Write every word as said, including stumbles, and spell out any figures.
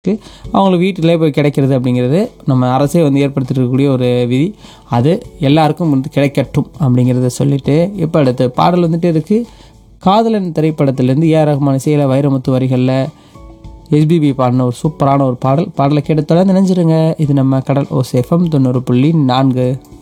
அவங்களுக்கு வீட்டிலே போய் கிடைக்கிறது அப்படிங்கிறது நம்ம அரசே வந்து ஏற்படுத்திருக்கக்கூடிய ஒரு விதி. அது எல்லாருக்கும் வந்து கிடைக்கட்டும் அப்படிங்கிறத சொல்லிட்டு இப்போ அடுத்த பாடல் வந்துட்டு இருக்குது. காதலன் திரைப்படத்திலேருந்து ஏ ஆர் ரஹ்மான் இசையில் வைரமுத்து வரிகளில் எஸ்பிபி பாடின ஒரு சூப்பரான ஒரு பாடல். பாடலை கேட்டு தொடர்ந்து நினைஞ்சிருங்க. இது நம்ம கடல் ஓசை எஃப்எம் தொண்ணூறு புள்ளி நான்கு.